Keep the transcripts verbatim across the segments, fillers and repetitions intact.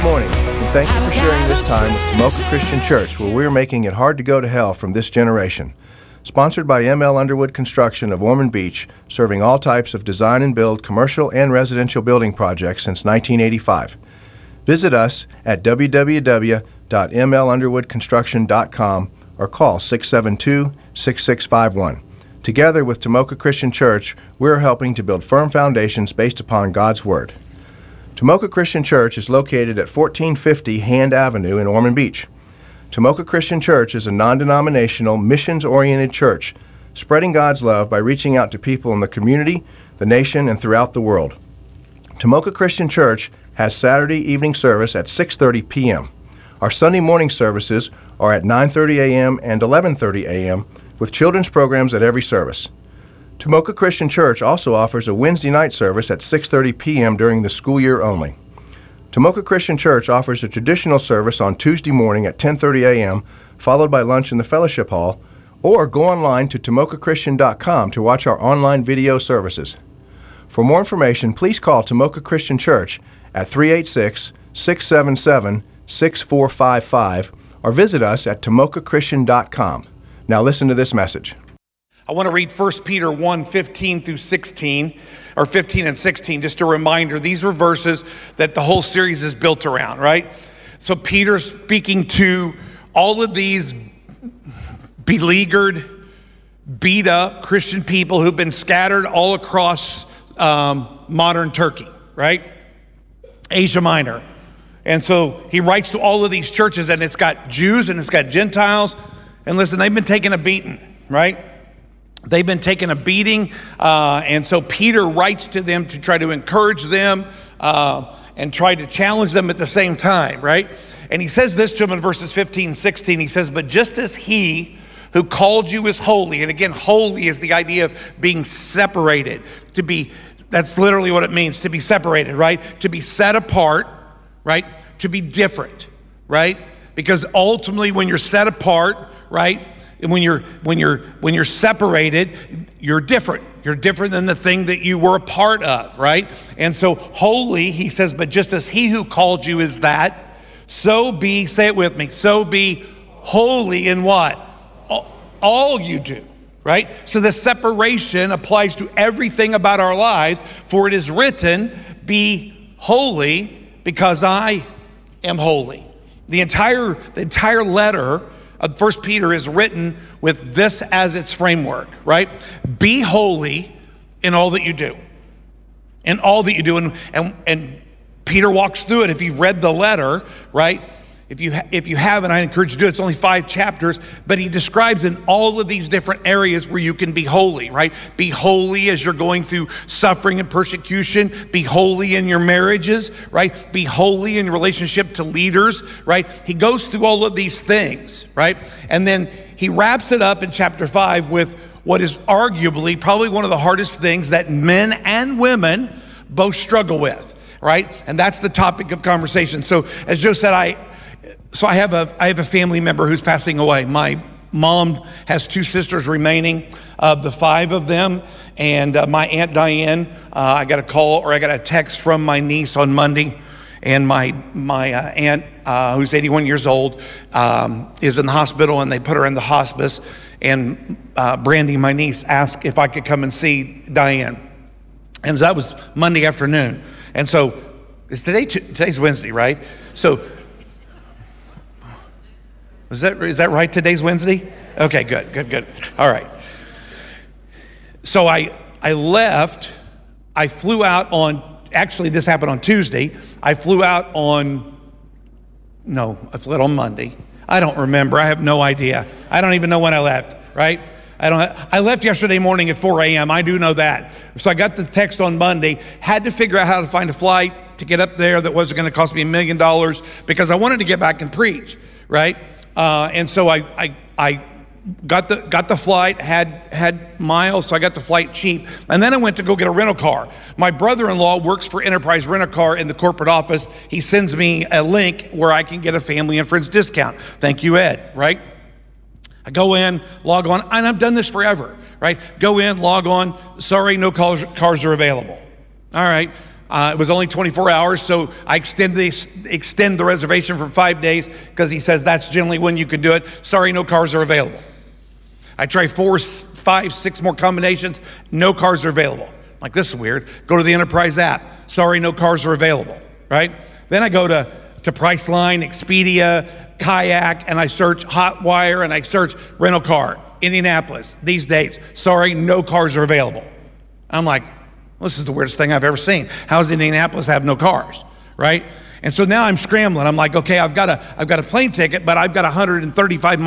morning, and thank you for sharing this time with Tomoka Christian Church, where we're making it hard to go to hell from this generation. Sponsored by M L Underwood Construction of Ormond Beach, serving all types of design and build commercial and residential building projects since nineteen eighty-five. Visit us at w w w dot m l underwood construction dot com or call six seven two, six six five one. Together with Tomoka Christian Church, we're helping to build firm foundations based upon God's Word. Tomoka Christian Church is located at fourteen fifty Hand Avenue in Ormond Beach. Tomoka Christian Church is a non-denominational, missions-oriented church, spreading God's love by reaching out to people in the community, the nation, and throughout the world. Tomoka Christian Church has Saturday evening service at six thirty p m Our Sunday morning services are at nine thirty a m and eleven thirty a m, with children's programs at every service. Tomoka Christian Church also offers a Wednesday night service at six thirty p m during the school year only. Tomoka Christian Church offers a traditional service on Tuesday morning at ten thirty a m, followed by lunch in the fellowship hall, or go online to tomoka christian dot com to watch our online video services. For more information, please call Tomoka Christian Church at three eight six, six seven seven, six four five five or visit us at tomoka christian dot com. Now listen to this message. I want to read First Peter one, fifteen through sixteen, or fifteen and sixteen, just a reminder. These are verses that the whole series is built around, right? So Peter's speaking to all of these beleaguered, beat up Christian people who've been scattered all across um, modern Turkey, right? Asia Minor. And so he writes to all of these churches, and it's got Jews and it's got Gentiles. And listen, they've been taking a beating, right? They've been taking a beating, uh, and so Peter writes to them to try to encourage them uh, and try to challenge them at the same time, right? And he says this to them in verses fifteen, sixteen. He says, but just as he who called you is holy, and again, holy is the idea of being separated, to be, that's literally what it means, to be separated, right? To be set apart, right? To be different, right? Because ultimately when you're set apart, right? And when you're when you're when you're separated, you're different. You're different than the thing that you were a part of, right? And so holy, he says, but just as he who called you is that, so be, say it with me, so be holy in what? All, all you do, right? So the separation applies to everything about our lives, for it is written, be holy because I am holy. The entire the entire letter of First Peter is written with this as its framework, right? Be holy in all that you do. In all that you do. And, and, and Peter walks through it. If you've read the letter, right? If you, ha- if you haven't, I encourage you to do it. It's only five chapters, but he describes in all of these different areas where you can be holy, right? Be holy as you're going through suffering and persecution. Be holy in your marriages, right? Be holy in relationship to leaders, right? He goes through all of these things, right? And then he wraps it up in chapter five with what is arguably probably one of the hardest things that men and women both struggle with, right? And that's the topic of conversation. So as Joe said, I, So I have a I have a family member who's passing away. My mom has two sisters remaining of the five of them, and uh, my Aunt Diane, uh, I got a call or I got a text from my niece on Monday, and my my uh, aunt, uh, who's eighty-one years old, um, is in the hospital, and they put her in the hospice, and uh, Brandy, my niece, asked if I could come and see Diane, and that was Monday afternoon, and so is today today's Wednesday, right? So. Is that, is that right? Today's Wednesday? Okay, good, good, good. All right. So I I left. I flew out on, actually this happened on Tuesday. I flew out on, no, I flew out on Monday. I don't remember. I have no idea. I don't even know when I left, right? I don't. I left yesterday morning at four a m I do know that. So I got the text on Monday, had to figure out how to find a flight to get up there that wasn't going to cost me a million dollars because I wanted to get back and preach, right? Uh, and so I, I, I got the got the flight, had had miles, so I got the flight cheap. And then I went to go get a rental car. My brother-in-law works for Enterprise Rent-A-Car in the corporate office. He sends me a link where I can get a family and friends discount. Thank you, Ed, right? I go in, log on, and I've done this forever, right? Go in, log on, sorry, no cars, cars are available. All right, Uh, it was only twenty-four hours, so I extend the, extend the reservation for five days because he says that's generally when you can do it. Sorry, no cars are available. I try four, five, six more combinations. No cars are available. I'm like, this is weird. Go to the Enterprise app. Sorry, no cars are available, right? Then I go to, to Priceline, Expedia, Kayak, and I search Hotwire, and I search rental car, Indianapolis, these dates. Sorry, no cars are available. I'm like, this is the weirdest thing I've ever seen. How does Indianapolis have no cars, right? And so now I'm scrambling. I'm like, okay, I've got a, I've got a plane ticket, but I've got a one hundred thirty-five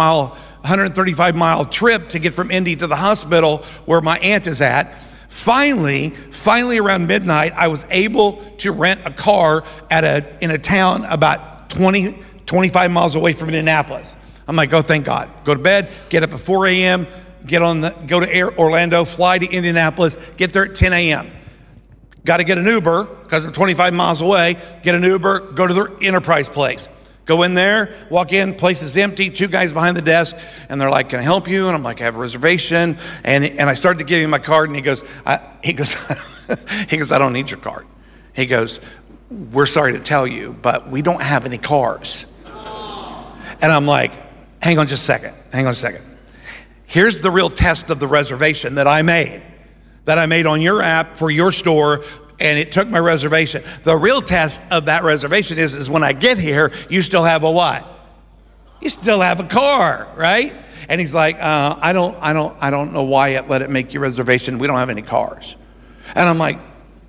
mile trip to get from Indy to the hospital where my aunt is at. Finally, finally around midnight, I was able to rent a car at a, in a town about twenty, twenty-five miles away from Indianapolis. I'm like, oh, thank God. Go to bed, get up at four a.m., get on the, go to Air Orlando, fly to Indianapolis, get there at ten a.m. Got to get an Uber because I'm twenty-five miles away. Get an Uber, go to the Enterprise place. Go in there, walk in, place is empty, two guys behind the desk, and they're like, can I help you? And I'm like, I have a reservation. And and I started to give him my card, and he goes, I, he goes, he goes, I don't need your card. He goes, we're sorry to tell you, but we don't have any cars. And I'm like, hang on just a second, hang on a second. Here's the real test of the reservation that I made, that I made on your app for your store, and it took my reservation. The real test of that reservation is, is when I get here, you still have a what? You still have a car, right? And he's like, uh, I don't, I don't, I don't know why it let it make your reservation. We don't have any cars. And I'm like,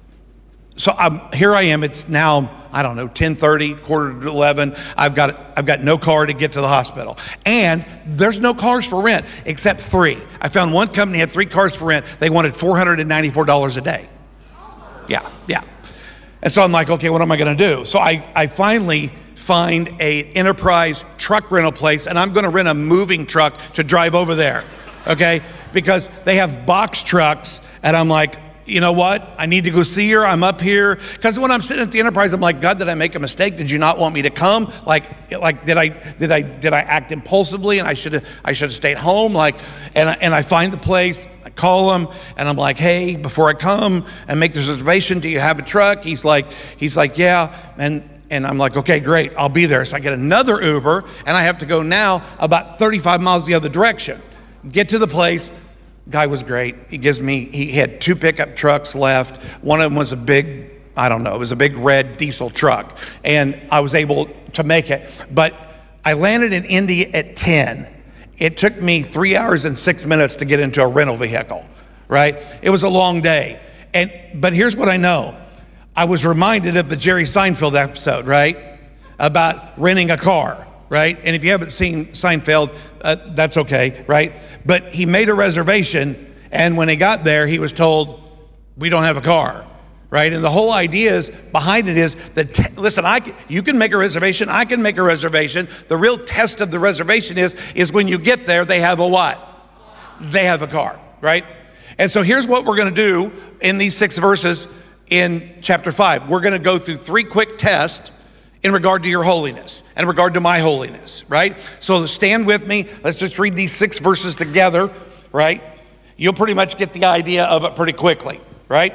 so I'm, here I am. It's now, I don't know, ten thirty, quarter to eleven. I've got, I've got no car to get to the hospital. And there's no cars for rent except three. I found one company had three cars for rent. They wanted four hundred ninety-four dollars a day. Yeah, yeah. And so I'm like, okay, what am I gonna do? So I, I finally find a Enterprise truck rental place, and I'm gonna rent a moving truck to drive over there, okay? Because they have box trucks, and I'm like, you know what? I need to go see her. I'm up here. Because when I'm sitting at the Enterprise, I'm like, God, did I make a mistake? Did you not want me to come? Like, like did I did I did I act impulsively and I should have I should have stayed home? Like, and I, and I find the place. I call him and I'm like, hey, before I come and make this reservation, do you have a truck? He's like, he's like, yeah. And and I'm like, okay, great, I'll be there. So I get another Uber, and I have to go now about thirty-five miles the other direction. Get to the place. Guy was great. He gives me, he had two pickup trucks left. One of them was a big, I don't know, it was a big red diesel truck. And I was able to make it. But I landed in Indy at ten. It took me three hours and six minutes to get into a rental vehicle, right? It was a long day. And but here's what I know. I was reminded of the Jerry Seinfeld episode, right? About renting a car. Right? And if you haven't seen Seinfeld, uh, that's okay, right? But he made a reservation, and when he got there, he was told, we don't have a car, right? And the whole idea is, behind it is that, t- listen, I can, you can make a reservation, I can make a reservation. The real test of the reservation is, is when you get there, they have a what? They have a car, right? And so here's what we're gonna do in these six verses in chapter five. We're gonna go through three quick tests in regard to your holiness, in regard to my holiness, right? So stand with me. Let's just read these six verses together, right? You'll pretty much get the idea of it pretty quickly, right?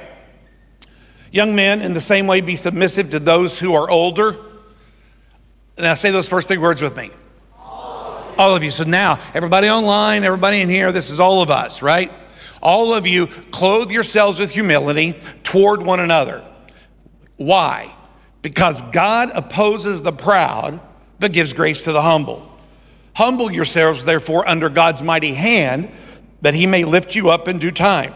Young men, in the same way, be submissive to those who are older. Now say those first three words with me. All of, all of you. So now, everybody online, everybody in here, this is all of us, right? All of you, clothe yourselves with humility toward one another. Why? Because God opposes the proud, but gives grace to the humble. Humble yourselves, therefore, under God's mighty hand, that he may lift you up in due time.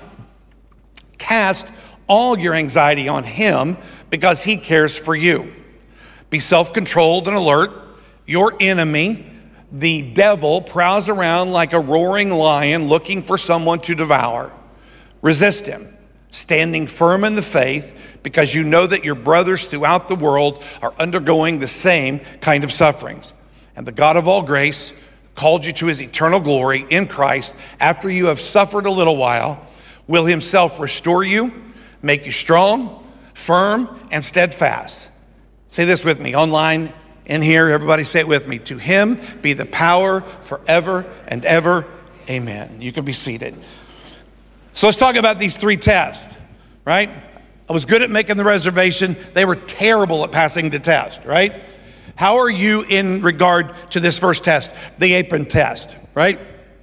Cast all your anxiety on him, because he cares for you. Be self-controlled and alert. Your enemy, the devil, prowls around like a roaring lion looking for someone to devour. Resist him, standing firm in the faith, because you know that your brothers throughout the world are undergoing the same kind of sufferings. And the God of all grace called you to his eternal glory in Christ after you have suffered a little while, will himself restore you, make you strong, firm, and steadfast. Say this with me, online, in here, everybody say it with me. To him be the power forever and ever. Amen. You can be seated. So let's talk about these three tests, right? I was good at making the reservation. They were terrible at passing the test, right? How are you in regard to this first test, the apron test, right?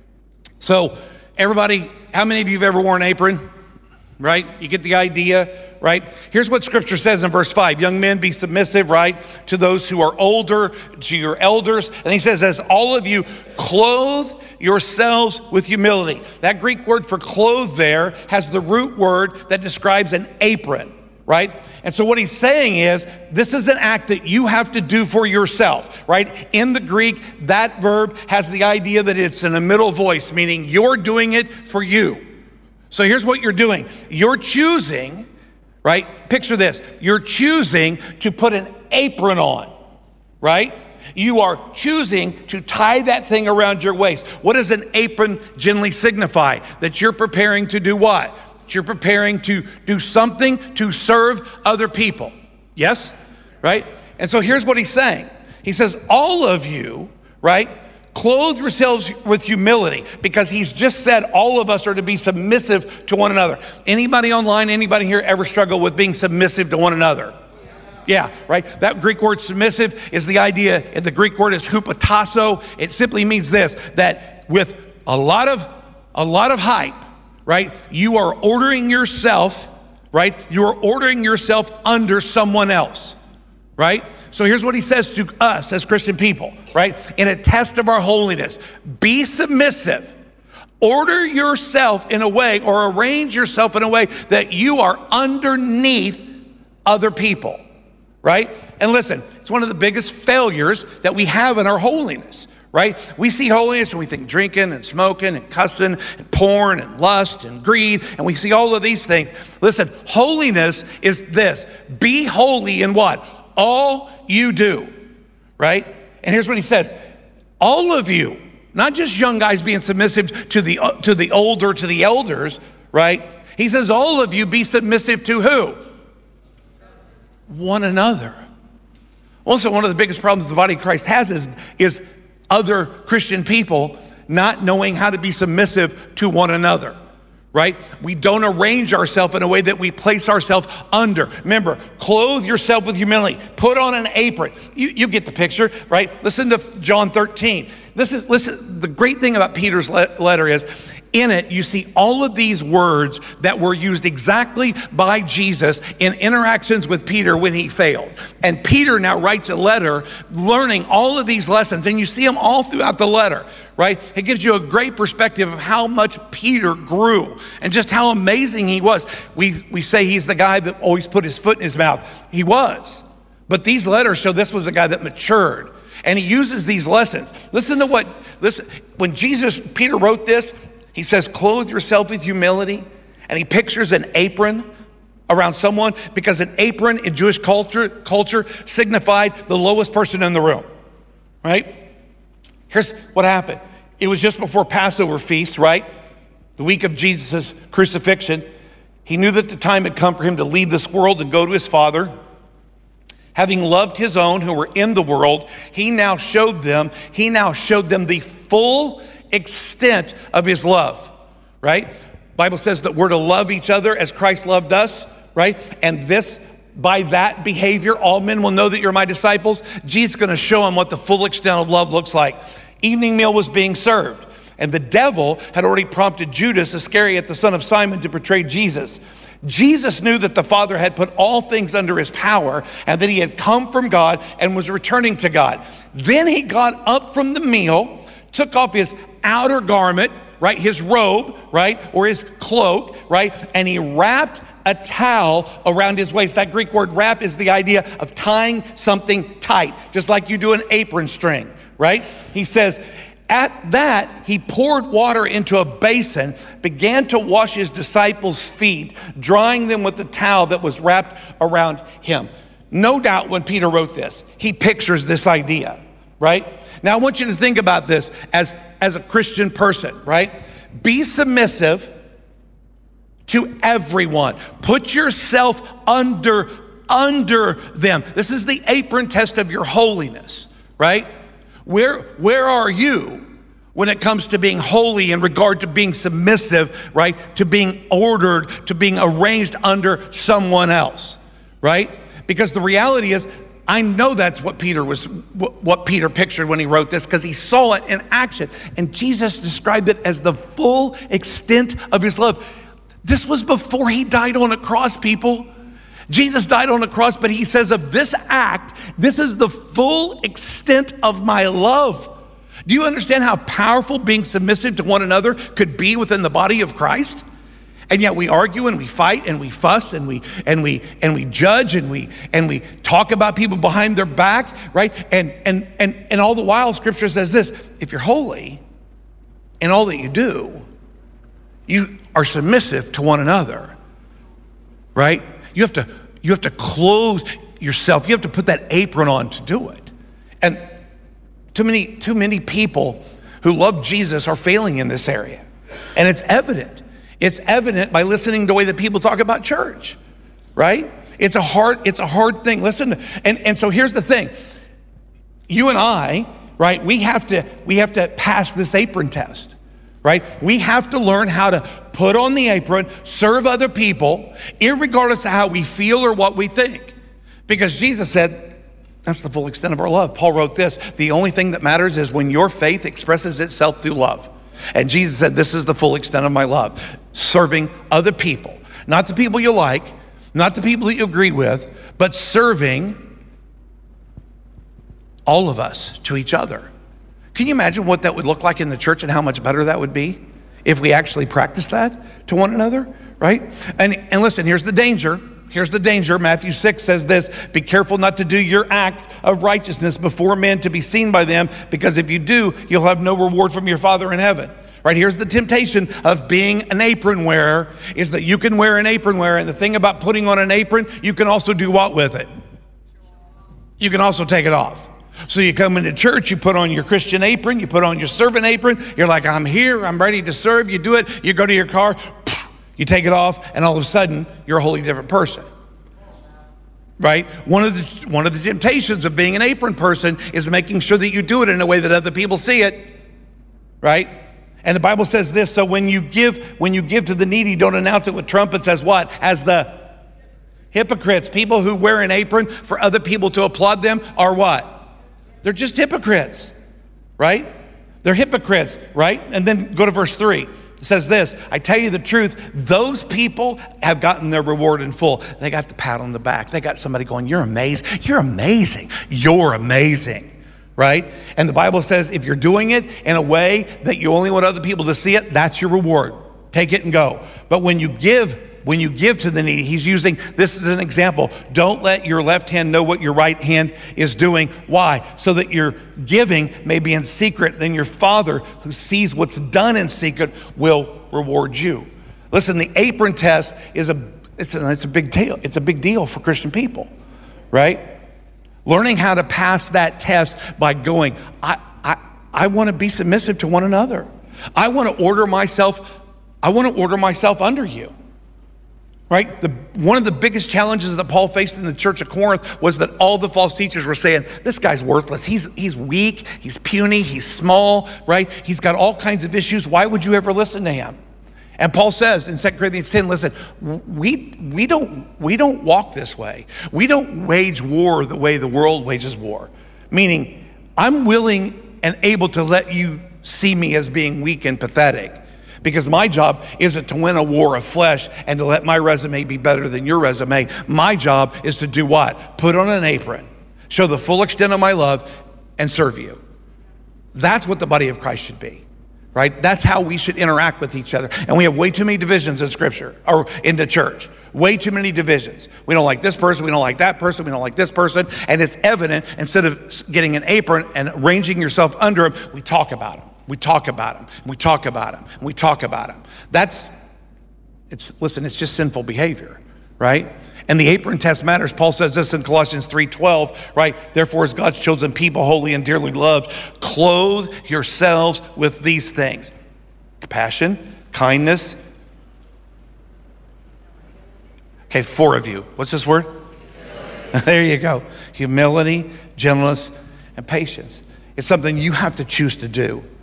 So everybody, how many of you have ever worn an apron, right? You get the idea, right? Here's what scripture says in verse five. Young men, be submissive, right, to those who are older, to your elders. And he says, as all of you clothe yourselves with humility. That Greek word for clothe there has the root word that describes an apron, right? And so what he's saying is, this is an act that you have to do for yourself, right? In the Greek, that verb has the idea that it's in a middle voice, meaning you're doing it for you. So here's what you're doing. You're choosing, right? Picture this. You're choosing to put an apron on, right? You are choosing to tie that thing around your waist. What does an apron generally signify? That you're preparing to do what? That you're preparing to do something to serve other people. Yes? Right? And so here's what he's saying. He says, all of you, right, clothe yourselves with humility, because he's just said all of us are to be submissive to one another. Anybody online, anybody here ever struggle with being submissive to one another? Yeah, right? That Greek word submissive is the idea, and the Greek word is hupotasso. It simply means this, that with a lot of a lot of hype, right? You are ordering yourself, right? You are ordering yourself under someone else, right? So here's what he says to us as Christian people, right? In a test of our holiness, be submissive. Order yourself in a way, or arrange yourself in a way that you are underneath other people. Right? And listen, it's one of the biggest failures that we have in our holiness, right? We see holiness and we think drinking and smoking and cussing and porn and lust and greed, and we see all of these things. Listen, holiness is this: be holy in what? All you do, right? And here's what he says: all of you, not just young guys being submissive to the to the older, to the elders, right? He says all of you be submissive to who? One another. Also, one of the biggest problems the body of Christ has is, is other Christian people not knowing how to be submissive to one another, right? We don't arrange ourselves in a way that we place ourselves under. Remember, clothe yourself with humility. Put on an apron. You, you get the picture, right? Listen to John thirteen. This is, listen, the great thing about Peter's letter is, in it, you see all of these words that were used exactly by Jesus in interactions with Peter when he failed. And Peter now writes a letter learning all of these lessons, and you see them all throughout the letter, right? It gives you a great perspective of how much Peter grew and just how amazing he was. We, we say he's the guy that always put his foot in his mouth. He was. But these letters show this was a guy that matured. And he uses these lessons. Listen to what, listen, when Jesus, Peter wrote this, he says, clothe yourself with humility. And he pictures an apron around someone, because an apron in Jewish culture, culture signified the lowest person in the room, right? Here's what happened. It was just before Passover feast, right? The week of Jesus' crucifixion. He knew that the time had come for him to leave this world and go to his Father. Having loved his own who were in the world, he now showed them, he now showed them the full extent of his love, right? Bible says that we're to love each other as Christ loved us, right? And this, by that behavior, all men will know that you're my disciples. Jesus is going to show them what the full extent of love looks like. Evening meal was being served, and the devil had already prompted Judas Iscariot, the son of Simon, to betray Jesus. Jesus knew that the Father had put all things under his power, and that he had come from God and was returning to God. Then he got up from the meal, took off his outer garment, right, his robe, right, or his cloak, right, and he wrapped a towel around his waist. That Greek word wrap is the idea of tying something tight, just like you do an apron string, right? He says, at that, he poured water into a basin, began to wash his disciples' feet, drying them with the towel that was wrapped around him. No doubt when Peter wrote this, he pictures this idea, right? Now I want you to think about this as, as a Christian person, right? Be submissive to everyone. Put yourself under, under them. This is the apron test of your holiness, right? Where, where are you when it comes to being holy in regard to being submissive, right? To being ordered, to being arranged under someone else, right? Because the reality is, I know that's what Peter was, what Peter pictured when he wrote this, because he saw it in action. And Jesus described it as the full extent of his love. This was before he died on a cross, people. Jesus died on a cross, but he says of this act, this is the full extent of my love. Do you understand how powerful being submissive to one another could be within the body of Christ? And yet we argue and we fight and we fuss and we and we and we judge and we and we talk about people behind their backs, right? And and and and all the while Scripture says this: if you're holy in all that you do, you are submissive to one another, right? You have to you have to clothe yourself. You have to put that apron on to do it. And too many too many people who love Jesus are failing in this area, and it's evident. It's evident by listening to the way that people talk about church, right? It's a hard, it's a hard thing. Listen, and, and so here's the thing. You and I, right, we have to, we have to pass this apron test, right? We have to learn how to put on the apron, serve other people, irregardless of how we feel or what we think. Because Jesus said, that's the full extent of our love. Paul wrote this: the only thing that matters is when your faith expresses itself through love. And Jesus said, this is the full extent of my love, serving other people, not the people you like, not the people that you agree with, but serving all of us to each other. Can you imagine what that would look like in the church and how much better that would be if we actually practiced that to one another, right? And, and listen, here's the danger. Here's the danger. Matthew six says this: be careful not to do your acts of righteousness before men to be seen by them, because if you do, you'll have no reward from your Father in heaven. Right? Here's the temptation of being an apron wearer, is that you can wear an apron wearer, and the thing about putting on an apron, you can also do what with it? You can also take it off. So you come into church, you put on your Christian apron, you put on your servant apron, you're like, I'm here, I'm ready to serve. You do it, you go to your car, you take it off, and all of a sudden, you're a wholly different person, right? One of the one of the temptations of being an apron person is making sure that you do it in a way that other people see it, right? And the Bible says this: so when you give, when you give to the needy, don't announce it with trumpets as what? As the hypocrites. People who wear an apron for other people to applaud them are what? They're just hypocrites, right? They're hypocrites, right? And then go to verse three. It says this: I tell you the truth, those people have gotten their reward in full. They got the pat on the back. They got somebody going, you're amazing. You're amazing. You're amazing, right? And the Bible says if you're doing it in a way that you only want other people to see it, that's your reward. Take it and go. But when you give, when you give to the needy, he's using this as an example. Don't let your left hand know what your right hand is doing. Why? So that your giving may be in secret. Then your Father who sees what's done in secret will reward you. Listen, the apron test is a, it's a, it's a big deal. It's a big deal for Christian people, right? Learning how to pass that test by going, I, I, I want to be submissive to one another. I want to order myself, I want to order myself under you. Right? The, one of the biggest challenges that Paul faced in the church of Corinth was that all the false teachers were saying, this guy's worthless. He's, he's weak, he's puny, he's small, right? He's got all kinds of issues. Why would you ever listen to him? And Paul says in Second Corinthians ten, listen, we, we, don't, we don't walk this way. We don't wage war the way the world wages war. Meaning, I'm willing and able to let you see me as being weak and pathetic. Because my job isn't to win a war of flesh and to let my resume be better than your resume. My job is to do what? Put on an apron, show the full extent of my love, and serve you. That's what the body of Christ should be, right? That's how we should interact with each other. And we have way too many divisions in Scripture, or in the church. Way too many divisions. We don't like this person, we don't like that person, we don't like this person. And it's evident, instead of getting an apron and arranging yourself under them, we talk about them. We talk about them, and we talk about them, and we talk about them. That's, it's, listen, it's just sinful behavior, right? And the apron test matters. Paul says this in Colossians three twelve, right? Therefore, as God's chosen people, holy and dearly loved, clothe yourselves with these things: compassion, kindness. Okay, four of you. What's this word? There you go. Humility, gentleness, and patience. It's something you have to choose to do.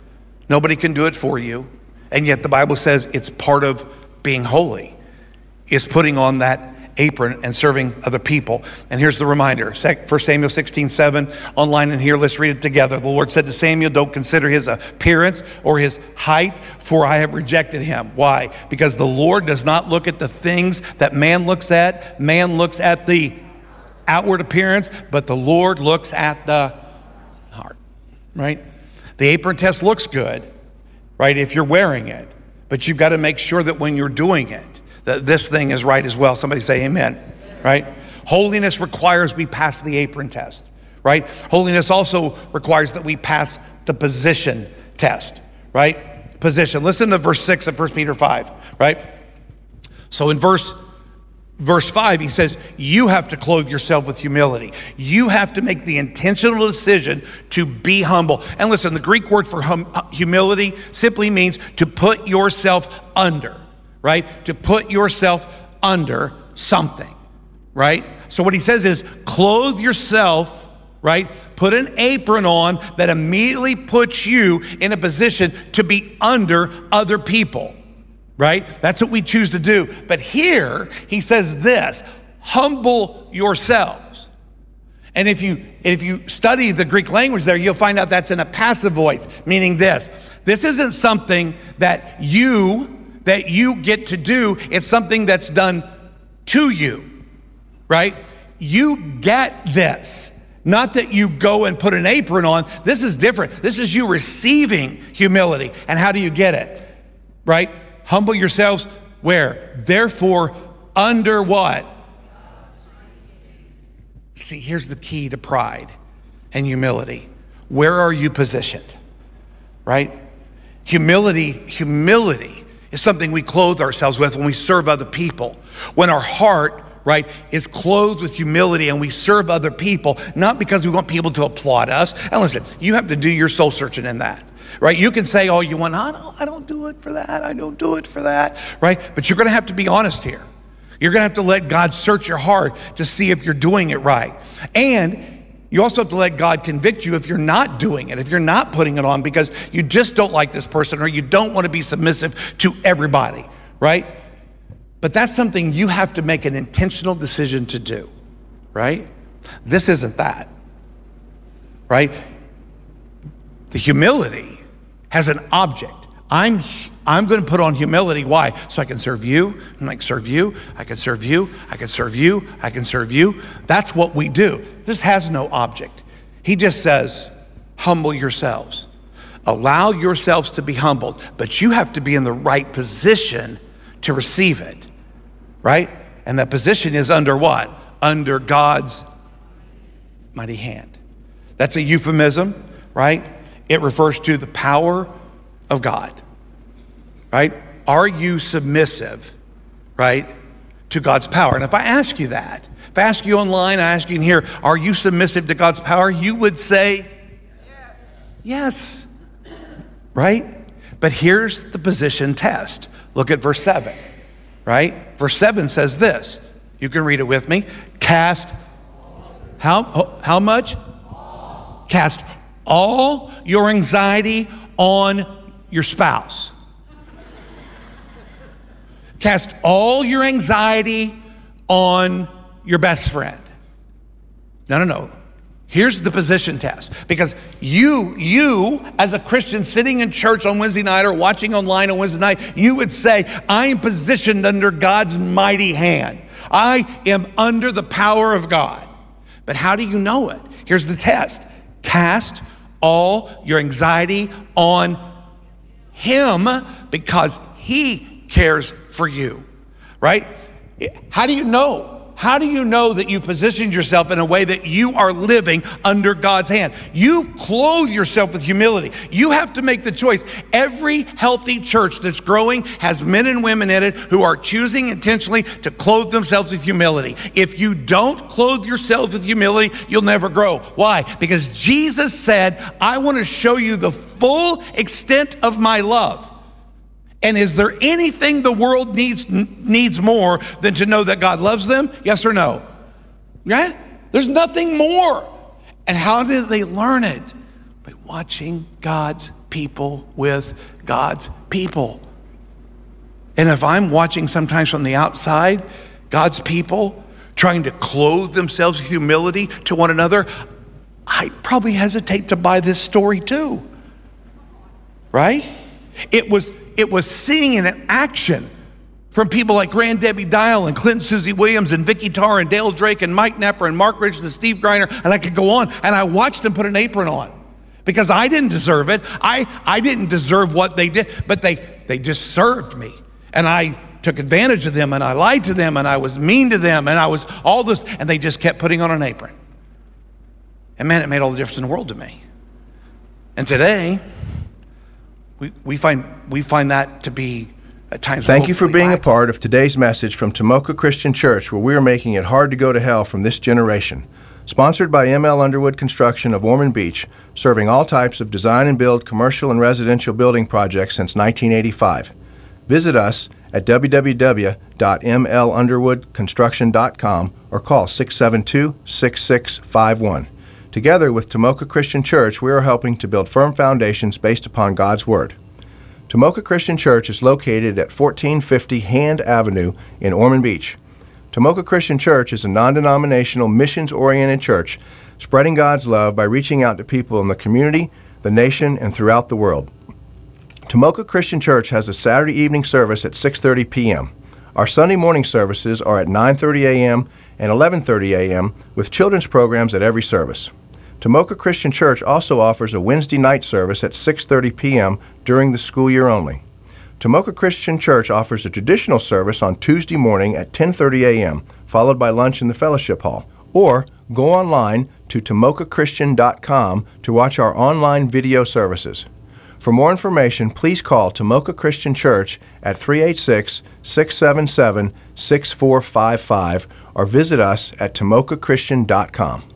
Nobody can do it for you. And yet the Bible says it's part of being holy, is putting on that apron and serving other people. And here's the reminder, First Samuel sixteen seven, online and here, let's read it together. The Lord said to Samuel, don't consider his appearance or his height, for I have rejected him. Why? Because the Lord does not look at the things that man looks at. Man looks at the outward appearance, but the Lord looks at the heart, right? The apron test looks good, right, if you're wearing it, but you've got to make sure that when you're doing it, that this thing is right as well. Somebody say amen, right? Holiness requires we pass the apron test, right? Holiness also requires that we pass the position test, right? Position. Listen to verse six of First Peter five, right? So in verse Verse five, he says, you have to clothe yourself with humility. You have to make the intentional decision to be humble. And listen, the Greek word for hum- humility simply means to put yourself under, right? To put yourself under something, right? So what he says is clothe yourself, right? Put an apron on that immediately puts you in a position to be under other people. Right? That's what we choose to do. But here he says this, humble yourselves. And if you if you study the Greek language there, you'll find out that's in a passive voice, meaning this. This isn't something that you that you get to do, it's something that's done to you. Right? You get this. Not that you go and put an apron on. This is different. This is you receiving humility. And how do you get it? Right? Humble yourselves where? Therefore, under what? See, here's the key to pride and humility. Where are you positioned? Right? Humility, humility is something we clothe ourselves with when we serve other people. When our heart, right, is clothed with humility and we serve other people, not because we want people to applaud us. And listen, you have to do your soul searching in that. Right? You can say all you want, I don't, I don't do it for that, I don't do it for that, right? But you're gonna have to be honest here. You're gonna have to let God search your heart to see if you're doing it right. And you also have to let God convict you if you're not doing it, if you're not putting it on because you just don't like this person or you don't wanna be submissive to everybody, right? But that's something you have to make an intentional decision to do, right? This isn't that, right? The humility has an object. I'm I'm gonna put on humility. Why? So I can serve you, I'm like, serve you, I can serve you, I can serve you, I can serve you. That's what we do. This has no object. He just says, humble yourselves. Allow yourselves to be humbled, but you have to be in the right position to receive it, right? And that position is under what? Under God's mighty hand. That's a euphemism, right? It refers to the power of God, right? Are you submissive, right, to God's power? And if I ask you that, if I ask you online, I ask you in here, are you submissive to God's power? You would say, yes, yes, right? But here's the position test. Look at verse seven, right? Verse seven says this. You can read it with me. Cast, how, how much? Cast all your anxiety on your spouse. Cast all your anxiety on your best friend. No, no, no. Here's the position test. Because you, you as a Christian sitting in church on Wednesday night or watching online on Wednesday night, you would say, I am positioned under God's mighty hand. I am under the power of God. But how do you know it? Here's the test. Cast all your anxiety on him because he cares for you, right? How do you know? How do you know that you've positioned yourself in a way that you are living under God's hand? You clothe yourself with humility. You have to make the choice. Every healthy church that's growing has men and women in it who are choosing intentionally to clothe themselves with humility. If you don't clothe yourself with humility, you'll never grow. Why? Because Jesus said, I want to show you the full extent of my love. And is there anything the world needs needs more than to know that God loves them? Yes or no? Yeah? There's nothing more. And how do they learn it? By watching God's people with God's people. And if I'm watching sometimes from the outside, God's people trying to clothe themselves with humility to one another, I probably hesitate to buy this story too, right? It was, it was seeing it in action from people like Grand Debbie Dial and Clinton Susie Williams and Vicky Tarr and Dale Drake and Mike Nepper and Mark Richards and Steve Greiner, and I could go on, and I watched them put an apron on because I didn't deserve it. I, I didn't deserve what they did, but they, they just served me. And I took advantage of them, and I lied to them, and I was mean to them, and I was all this, and they just kept putting on an apron. And man, it made all the difference in the world to me. And today, we, we, find, we find that to be at times. Thank you for being a part of today's message from Tomoka Christian Church, where we are making it hard to go to hell from this generation. Sponsored by M L Underwood Construction of Ormond Beach, serving all types of design and build commercial and residential building projects since nineteen eighty-five. Visit us at w w w dot m l underwood construction dot com or call six seven two, six six five one. Together with Tomoka Christian Church, we are helping to build firm foundations based upon God's Word. Tomoka Christian Church is located at fourteen fifty Hand Avenue in Ormond Beach. Tomoka Christian Church is a non-denominational, missions-oriented church spreading God's love by reaching out to people in the community, the nation, and throughout the world. Tomoka Christian Church has a Saturday evening service at six thirty p m Our Sunday morning services are at nine thirty a m and eleven thirty a m with children's programs at every service. Tomoka Christian Church also offers a Wednesday night service at six thirty p m during the school year only. Tomoka Christian Church offers a traditional service on Tuesday morning at ten thirty a m, followed by lunch in the fellowship hall. Or go online to tomoka christian dot com to watch our online video services. For more information, please call Tomoka Christian Church at three eight six, six seven seven, six four five five or visit us at tomoka christian dot com.